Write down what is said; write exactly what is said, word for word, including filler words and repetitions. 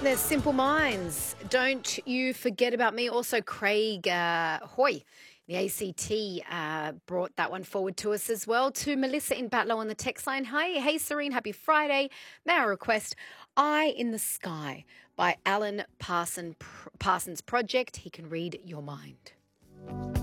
There's Simple Minds. Don't you forget about me. Also, Craig uh, Hoy, the A C T, uh, brought that one forward to us as well. To Melissa in Batlow on the text line. Hi, hey Serene, happy Friday. May I request Eye in the Sky by Alan Parson, Parsons Project. He can read your mind.